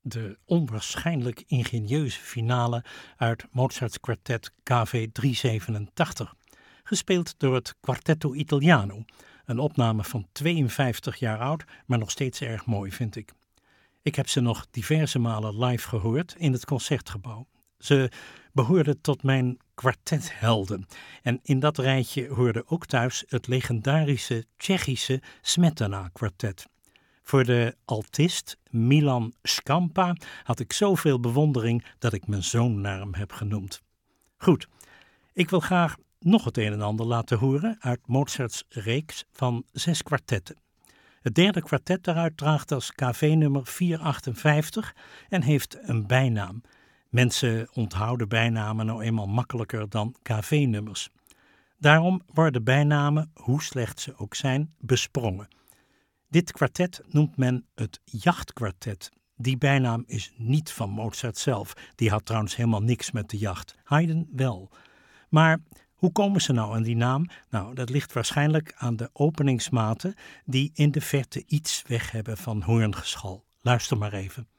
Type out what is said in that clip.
de onwaarschijnlijk ingenieuze finale uit Mozarts kwartet KV 387, gespeeld door het Quartetto Italiano, een opname van 52 jaar oud, maar nog steeds erg mooi vind ik. Ik heb ze nog diverse malen live gehoord in het Concertgebouw. Ze behoorden tot mijn kwartethelden en in dat rijtje hoorde ook thuis het legendarische Tsjechische Smetana-kwartet. Voor de altist Milan Škampa had ik zoveel bewondering dat ik mijn zoon naar hem heb genoemd. Goed, ik wil graag nog het een en ander laten horen uit Mozarts reeks van 6 kwartetten. Het derde kwartet daaruit draagt als KV-nummer 458 en heeft een bijnaam. Mensen onthouden bijnamen nou eenmaal makkelijker dan KV-nummers. Daarom worden bijnamen, hoe slecht ze ook zijn, besprongen. Dit kwartet noemt men het jachtkwartet. Die bijnaam is niet van Mozart zelf. Die had trouwens helemaal niks met de jacht. Haydn wel. Maar hoe komen ze nou aan die naam? Nou, dat ligt waarschijnlijk aan de openingsmaten die in de verte iets weg hebben van hoorngeschal. Luister maar even.